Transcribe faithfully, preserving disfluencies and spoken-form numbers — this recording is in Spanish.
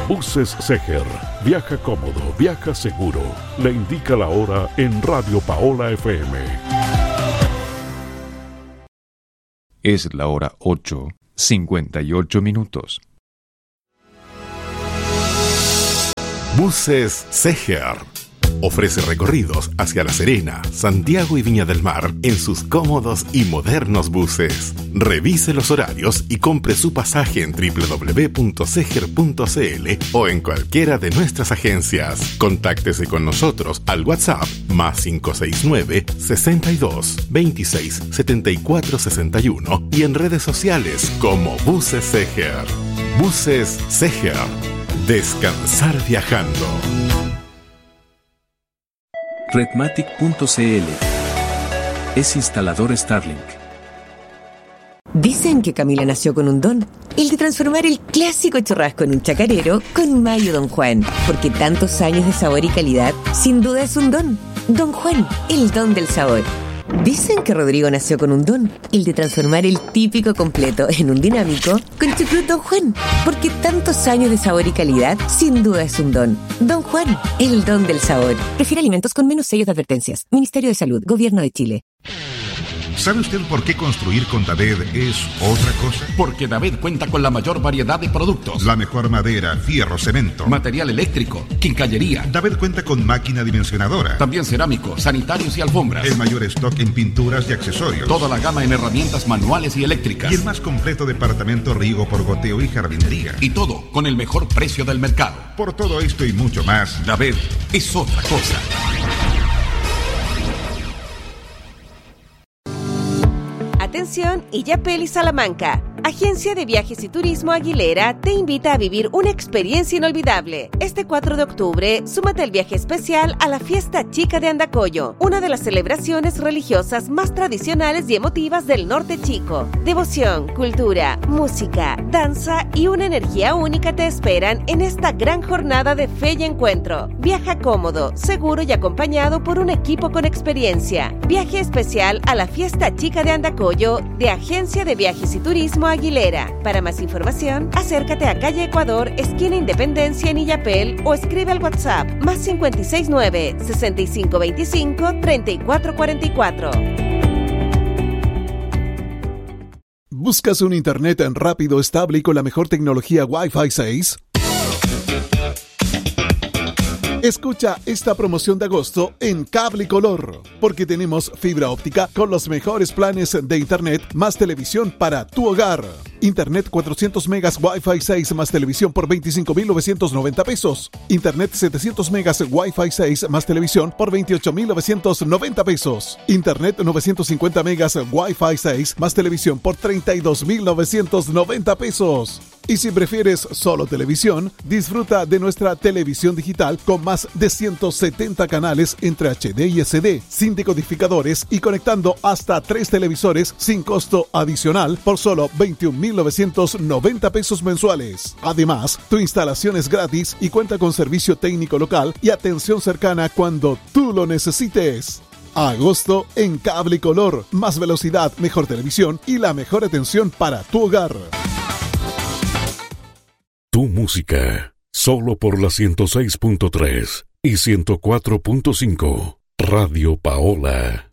Buses Seger. Viaja cómodo, viaja seguro. Le indica la hora en Radio Paola F M. Es la hora ocho, cincuenta y ocho minutos. Buses Seger ofrece recorridos hacia La Serena, Santiago y Viña del Mar en sus cómodos y modernos buses. Revise los horarios y compre su pasaje en doble u doble u doble u punto seger punto c l o en cualquiera de nuestras agencias. Contáctese con nosotros al WhatsApp más cinco seis nueve, sesenta y dos, veintiséis, setenta y cuatro sesenta y uno y en redes sociales como Buses Seger. Buses Seger. Descansar viajando. Redmatic punto c l es instalador Starlink. Dicen que Camila nació con un don, el de transformar el clásico churrasco en un chacarero con mayo Don Juan, porque tantos años de sabor y calidad, sin duda es un don. Don Juan, el don del sabor. Dicen que Rodrigo nació con un don, el de transformar el típico completo en un dinámico con chucrut Don Juan, porque tantos años de sabor y calidad, sin duda es un don. Don Juan, el don del sabor. Prefiere alimentos con menos sellos de advertencias. Ministerio de Salud, Gobierno de Chile. ¿Sabe usted por qué construir con Daved es otra cosa? Porque Daved cuenta con la mayor variedad de productos. La mejor madera, fierro, cemento, material eléctrico, quincallería. Daved cuenta con máquina dimensionadora. También cerámico, sanitarios y alfombras. El mayor stock en pinturas y accesorios. Toda la gama en herramientas manuales y eléctricas. Y el más completo departamento riego por goteo y jardinería. Y todo con el mejor precio del mercado. Por todo esto y mucho más, Daved es otra cosa. Atención, Illapel y Salamanca. Agencia de Viajes y Turismo Aguilera te invita a vivir una experiencia inolvidable. Este cuatro de octubre, súmate al viaje especial a la Fiesta Chica de Andacollo, una de las celebraciones religiosas más tradicionales y emotivas del norte chico. Devoción, cultura, música, danza y una energía única te esperan en esta gran jornada de fe y encuentro. Viaja cómodo, seguro y acompañado por un equipo con experiencia. Viaje especial a la Fiesta Chica de Andacollo de Agencia de Viajes y Turismo Aguilera. Para más información, acércate a calle Ecuador, esquina Independencia en Illapel o escribe al WhatsApp más cinco seis nueve, sesenta y cinco veinticinco, treinta y cuatro cuarenta y cuatro. ¿Buscas un internet rápido, estable y con la mejor tecnología Wi-Fi seis? Escucha esta promoción de agosto en Cable Color, porque tenemos fibra óptica con los mejores planes de internet más televisión para tu hogar. Internet cuatrocientos megas Wi-Fi seis más televisión por veinticinco mil novecientos noventa pesos. Internet setecientos megas Wi-Fi seis más televisión por veintiocho mil novecientos noventa pesos. Internet novecientos cincuenta megas Wi-Fi seis más televisión por treinta y dos mil novecientos noventa pesos. Y si prefieres solo televisión, disfruta de nuestra televisión digital con más de ciento setenta canales entre H D y S D, sin decodificadores y conectando hasta tres televisores sin costo adicional por solo veintiún mil novecientos noventa pesos mensuales. Además, tu instalación es gratis y cuenta con servicio técnico local y atención cercana cuando tú lo necesites. Agosto en Cable Color. Más velocidad, mejor televisión y la mejor atención para tu hogar. Tu música, solo por la ciento seis punto tres y ciento cuatro punto cinco. Radio Paola.